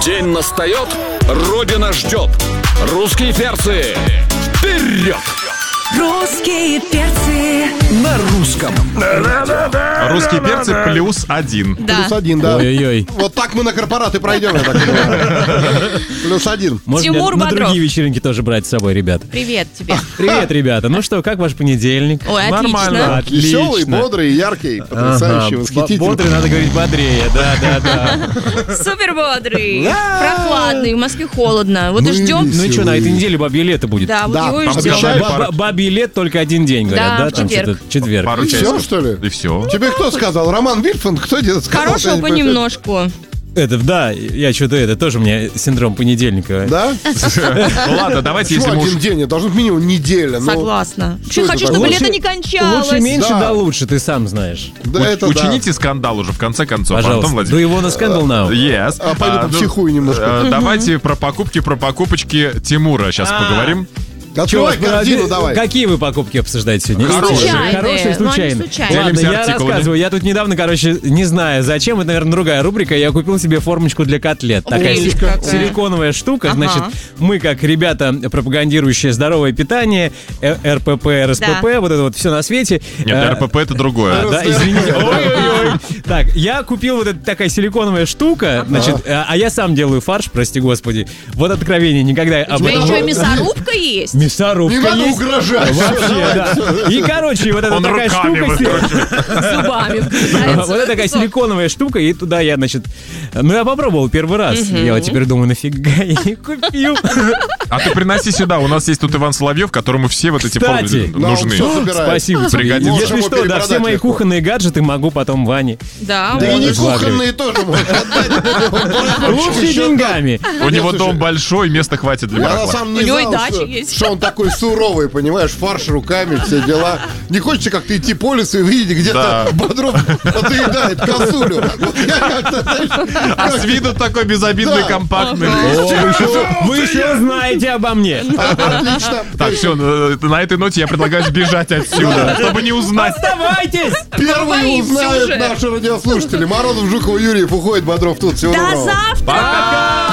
День настает, Родина ждет. Русские перцы, вперед! Русские перцы На русском. Русские перцы +1. Да. +1, да. Ой-ой-ой. Вот так мы на корпораты пройдем, я так понимаю. +1. Можно Тимур на Бодров. другие вечеринки тоже брать с собой, ребят. Привет тебе. Привет, ребята. Ну что, как ваш понедельник? Ой, Нормально. отлично. Веселый, бодрый, яркий, потрясающий, восхитительный. Бодрый, надо говорить бодрее. Да. Супер бодрый. Прохладный. В Москве холодно. Вот и ждем. Ну и что, на этой неделе бабье лето будет? Да, вот Да, его и там ждем. обещают. Бабье лет только один день, говорят, Да, да? в Там четверг. что-то четверг. Пару Все, часов. что ли? И все. Тебе кто сказал? Роман Вильфанд? Кто тебе сказал? Хорошего Я не понимаю. понемножку. Это, да, я что-то тоже у меня синдром понедельника. Да? Ну ладно, давайте, Почему если мы один уж... день? Это должно быть минимум неделя. Ну, Согласна. что Я это хочу, такое? чтобы Лучше- лето не кончалось. Лучше меньше, Да. да лучше, ты сам знаешь. да, это да. Учините скандал уже, в конце концов. Антон Пожалуйста. Do Владимирович. you wanna scandal now? Yes. А, пойду попсихую немножко. Давайте про покупочки Тимура сейчас поговорим. Открывай Чё, корзину, давай. Какие вы покупки обсуждаете сегодня? Хорошие. Случайные. Хорошие, Но они случайные. случайные. Ладно, Делимся я артикулами. рассказываю. Я тут недавно, не знаю зачем, это, наверное, другая рубрика, я купил себе формочку для котлет. Такая Прелесть какая. силиконовая штука. Ага. Значит, мы, как ребята, пропагандирующие здоровое питание, РПП, РСПП, Да. вот это вот все на свете. Нет, РПП это другое. Да, извините. Ой-ой-ой. Так, я купил вот эта такая силиконовая штука, значит, а я сам делаю фарш, прости господи. Вот откровение, никогда об У тебя этом... еще и мясорубка есть. Мясорубка Не надо есть. угрожать. Вообще, да. И, короче, вот эта Он такая руками штука... выкручивает. Зубами. Вот эта такая силиконовая штука, и туда я, значит... Ну, я попробовал первый раз. Я вот теперь думаю, нафига я ее купил. А ты приноси сюда, у нас есть тут Иван Соловьев, которому все вот эти Кстати. формы нужны. Все собирает. Спасибо. Пригодится. Если Можем что, его да, все перепродать мои легко. кухонные гаджеты могу потом Ване. Да, Да и не Можешь кухонные тоже можешь отдать. Лучше деньгами. У него слушай, дом большой, места хватит для Я на барахла. самом У не него и знал, дача что, есть. что он такой суровый, понимаешь, фарш руками, все дела. Не хочется как-то идти по лесу и видеть, где-то Да. Бодров подъедает косулю. Вот я как-то, знаешь, А с виду такой безобидный, Да. компактный. Вы еще знаете обо мне. отлично. Так, все, на этой ноте я предлагаю сбежать отсюда, чтобы не узнать. Оставайтесь! Первые боимся узнают уже. наши радиослушатели. Морозов, Жуков, Юрьев, уходит, Бодров тут. Всего До доброго. завтра! Пока!